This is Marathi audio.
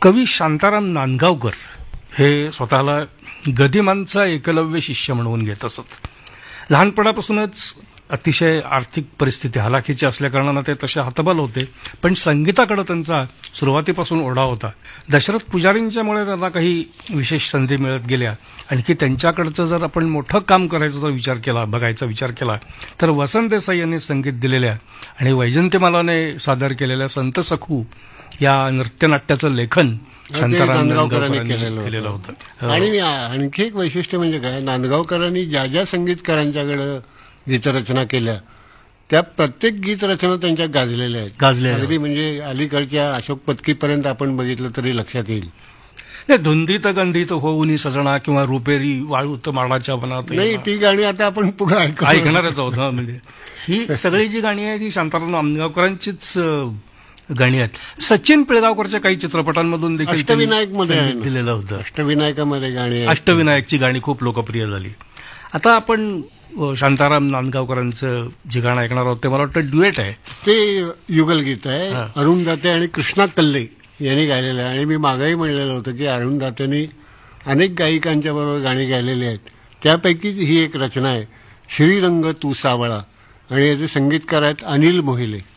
कवी शांताराम नांदगावकर हे स्वतःला गदिमांचा एकलव्य शिष्य म्हणून घेत असत. लहानपणापासूनच अतिशय आर्थिक परिस्थिती हलाखीची असल्याकारणानं ते तसे हतबल होते, पण संगीताकडे त्यांचा सुरुवातीपासून ओढा होता. दशरथ पुजारींच्यामुळे त्यांना काही विशेष संधी मिळत गेल्या. आणखी त्यांच्याकडचं जर आपण मोठं काम करायचा विचार केला तर वसंत देसाई यांनी संगीत दिलेल्या आणि वैजंतीमालाने सादर केलेल्या संत सखू या नृत्यनाट्याचं लेखन शांताराम नांदगावकरांनी केलेलं होतं. आणि आणखी एक वैशिष्ट्य म्हणजे काय, नांदगावकरांनी ज्या ज्या संगीतकारांच्याकडे गीतरचना केल्या त्या प्रत्येक गीतरचना त्यांच्या गाजलेल्या आहेत. अगदी म्हणजे अलीकडच्या अशोक पत्कीपर्यंत आपण बघितलं तरी लक्षात येईल. धुंदीत गंधीत होऊनी सजना किंवा रुपेरी वाळूत माडाच्या वनात, नाही ती गाणी आता आपण पुढे ऐकणारच आहोत. म्हणजे ही सगळी जी गाणी आहेत ती शांताराम नांदगावकरांचीच गाणी आहेत. सचिन पिळगावकरच्या काही चित्रपटांमधून देखील अष्टविनायक मध्ये दिलेलं होतं. अष्टविनायकामध्ये गाणी, अष्टविनायकची गाणी खूप लोकप्रिय झाली. आता आपण शांताराम नांदगावकरांचं जे गाणं ऐकणार आहोत ते मला वाटतं ड्युएट आहे. ते युगलगीत आहे. अरुण दाते आणि कृष्णा कल्ले यांनी गायलेलं आहे. आणि मी मागेही म्हणलेलं होतं की अरुण दातेंनी अनेक गायिकांच्या बरोबर गाणी गायलेली आहेत. त्यापैकीच ही एक रचना आहे, श्रीरंग तू सावळा, आणि याचे संगीतकार आहेत अनिल मोहिले.